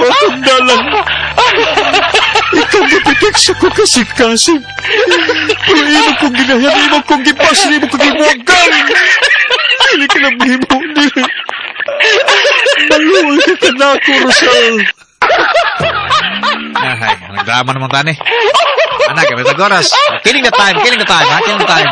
akong dalang. Ikaw mapitik sa ko kasing-kasing. Pero imo kong ginayan, imo kong gipas, imo kong gibuwagan. Hindi ka na mahimo, dili. Maluoy ka na ako, Rosal. Ay, nagdrama naman tani. Anak, may tagoras. Killing the time, ha? Killing the time.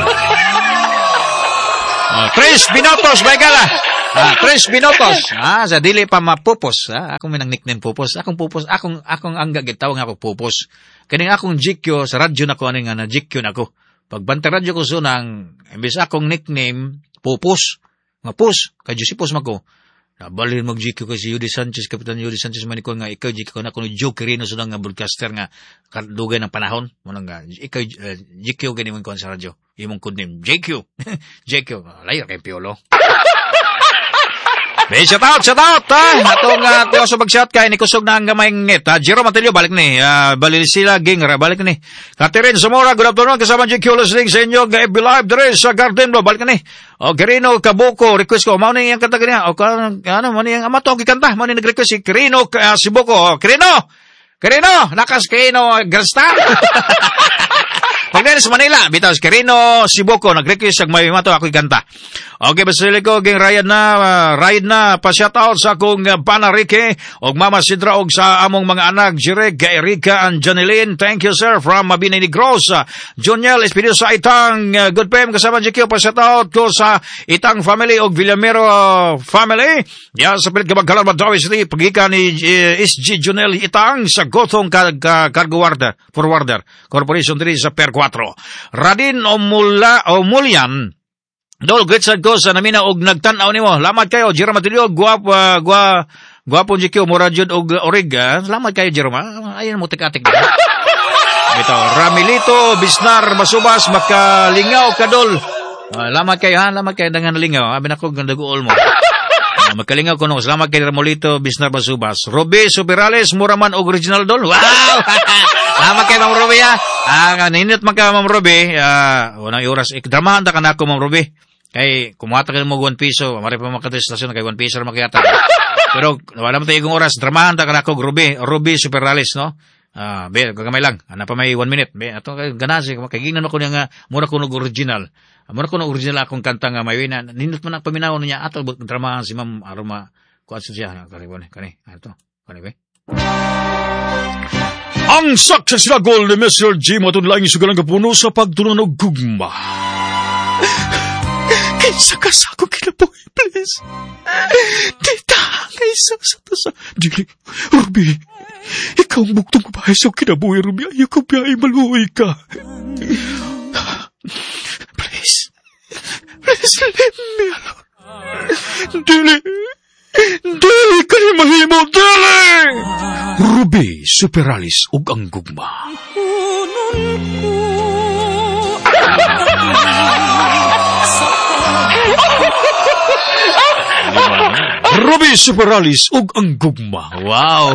3 minutos, baigala. 3 minutos. Sa dili pa mapupos. Akong minang nickname pupos. Akong ang gagitaw nga ako pupos. Kaning akong GQ sa radyo na ko, na GQ na ko. Pagbanta radyo ko sunang, imbis akong nickname, pupos. Nga pus, kay Josipos mako. Nabalhin mag-GQ ko si Yudi Sanchez, Kapitan Yudi Sanchez manikon nga, ikaw GQ ko na kuno Joe Quirino sunang nga broadcaster nga, dugay ng panahon. Munang nga, ikaw GQ ganimon ko sa radyo. Imong kundin, JQ. JQ, layo kay Piolo. May shout out, Atong tiyoso mag-shout kay ni kusog na ang gamay ngit. Jerome Atilio, balik ni. Balilisila, Gingra, balik ni. Catherine Zamora, good afternoon. Kasama JQ listening sa inyo. FB Live, Dres, sa Garden, balik ni. O, Quirino, Kabuko, request ko. Mauna yung kanta ganyan. O, mauna yung amato, kikanta. Mauna yung nag-request si Quirino, Sibuko. Quirino, nakas Quirino, Grastar. Pagdating sa Manila, bitaw si Quirino, Sibuko, nag-request ang may mato, ako ikanta. Okay, basili ko, ging ride na, pa-shoutout sa akong Panarike, og Mama Sidra, og sa among mga anak, Jirek, Erika, and Janilyn. Thank you, sir, from Mabini Negros. Juniel, Espiritu sa Itang, good PM, kasama GQ, pa-shoutout ko sa Itang family, og Villamero family. Yan, sa pilit kabagkalan, Madawi City, pagika ni SG Juniel Itang, sa Gothong Cargo Forwarder, Corporation 3 sa Per 4. Radin Omulian, Dol, great sad ko sa namina og nagtanaw nimo. Lamat kayo, Jerome Atilio, guwapo GQ, Morajud og Orig. Lamat kayo, Jerome. Ayan mo tikatik. Ito, Ramilito, Bisnar, Masubas, makalingaw ka, Dol. Lamat kayo, lamat kayo, dangan lingaw. Abin ako, gandaguol mo. Makalingaw ko no. Salamat kay Ramolito, Bisnar, Masubas. Robe, Superales, Muraman, og Original, Dol. Wow! Salamat kay Ma'am Robe, nainit man ka, Ma'am Robe. Unang oras, dramahan ta ka na ako, Ma'am Robe. Kay, kumuhata ka mo 1 piso, mari pa makatestasyon, kay 1 piso na makiyata. Pero, wala mo tayo igong oras, dramahan ta ka na ako, Ruby Superales, no? Kagamay lang, ana pa may 1 minute. Ato, ganasi, kaginan ako niya nga, mura ko original. Mura ko original akong kanta nga, may wina, nindot man ang paminaw niya, ato, dramahan si Ma'am Aroma, kuatso siya, kani, be? Ang success na goal ni Mr. G, matunlang isugalang kapuno sa pagtulong ng gugma. Kaysa ka sa ako kinabuhi, please. Tita, kaysa sa Dili, Ruby. Ikaw ang buktong bahay sa kinabuhi, Ruby. Ayaw ko biyay, maluhoy ka. Please, leave me alone. Dili kayo mahimo, dili! Ruby, Superalis, ug ang gugma. Ruby Superalis ug ang gugma. Wow.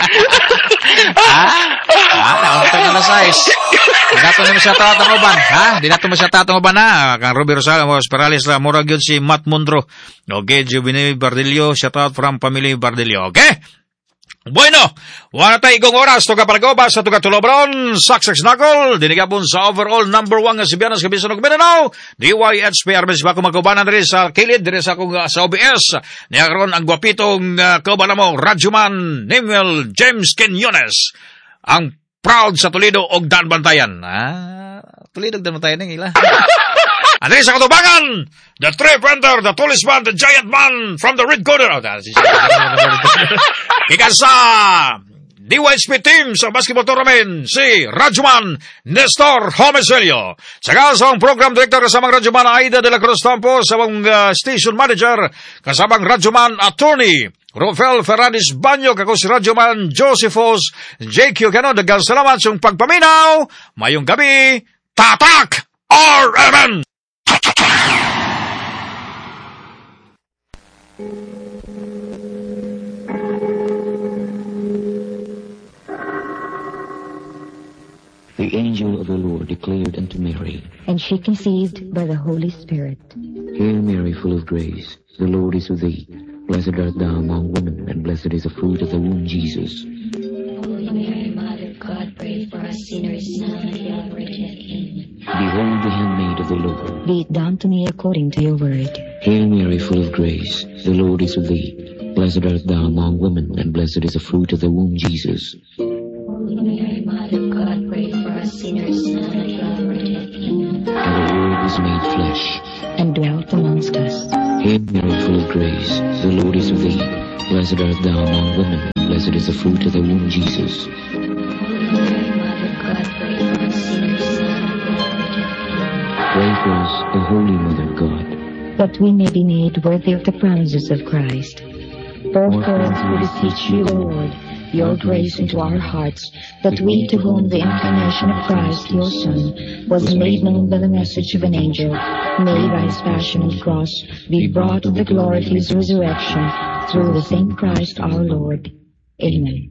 Naunta na size. Di nato mo siya tatang uban. Di nato mo siya tatang uban kang Ruby Superalis la murag yun si Matt Mundro. Okay, Jubini Bardillo, shout out from family Bardillo. Okay? Bueno, wala tayo igong oras, tuga paragoba sa tuga tulobron, success knuckle, dinigapon sa overall number 1 nga si Bianas Kabisan ng Mindanao, DYHP Arbes Bako Magkubanan rin sa kilid, rin sa akong sa OBS, niyakaroon ang gwapitong kaubanan mo, Radyoman Nemuel James Quinones, ang proud sa Toledo og Dan Bantayan. Toledo og Dan Bantayan ng ila. Andri sa katubangan, the Trey Panther, the tallest man, the giant man from the Red Corner. Ikan sa DYHP team sa basketball tournament, si Radyoman Nestor Homeselio. Saka sa program director kasamang Radyoman Aida de la Cruz Tampo, sa station manager kasamang Radyoman attorney Rafael Ferranis Banyo, kako si Radyoman Josephos JQ Kano. Dagang salamat sa pagpaminaw. Mayong gabi, tatak RMN! The angel of the Lord declared unto Mary, and she conceived by the Holy Spirit. Hail Mary, full of grace, the Lord is with thee. blessed art thou among women, and blessed is the fruit of the womb, Jesus. Holy Mary, Mother of God, pray for us sinners now and at the hour of our death. Amen. Behold the handmaid of the Lord. Be it done to me according to your word. Hail Mary, full of grace, the Lord is with thee. Blessed art thou among women, and blessed is the fruit of the womb, Jesus. Holy Mary, Mother of God, pray for us sinners now and at the hour of our death. Amen. And the Word was made flesh, And dwelt amongst us. Hail Mary, full of grace, the Lord is with thee. Blessed art thou among women, and blessed is the fruit of the womb, Jesus. Holy Mary, Mother of God, pray for us sinners now and at the hour of our death. Amen. Pray for us, O Holy Mother of God. That we may be made worthy of the promises of Christ. Pour forth, we beseech you, Lord, your grace into our hearts, that we, to whom the incarnation of Christ, your Son, was made known by the message of an angel, may by his passion and cross be brought to the glory of his resurrection, through the same Christ our Lord. Amen.